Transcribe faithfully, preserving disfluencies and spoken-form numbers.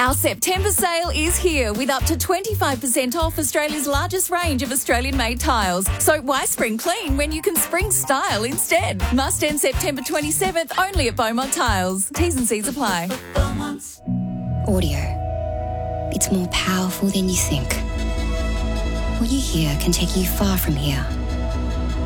Our September sale is here with up to twenty-five percent off Australia's largest range of Australian-made tiles. So why spring clean when you can spring style instead? Must end September twenty-seventh only at Beaumont Tiles. T's and C's apply. Audio. It's more powerful than you think. What you hear can take you far from here.